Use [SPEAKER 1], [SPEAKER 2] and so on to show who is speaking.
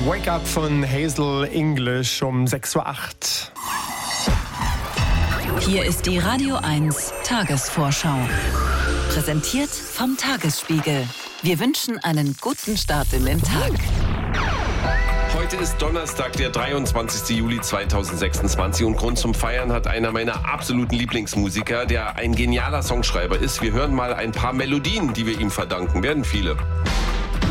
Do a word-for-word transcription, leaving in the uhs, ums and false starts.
[SPEAKER 1] Wake Up von Hazel English um sechs Uhr acht.
[SPEAKER 2] Hier ist die Radio eins Tagesvorschau. Präsentiert vom Tagesspiegel. Wir wünschen einen guten Start in den Tag.
[SPEAKER 3] Heute ist Donnerstag, der dreiundzwanzigster Juli zweitausendsechsundzwanzig und Grund zum Feiern hat einer meiner absoluten Lieblingsmusiker, der ein genialer Songschreiber ist. Wir hören mal ein paar Melodien, die wir ihm verdanken. Werden viele.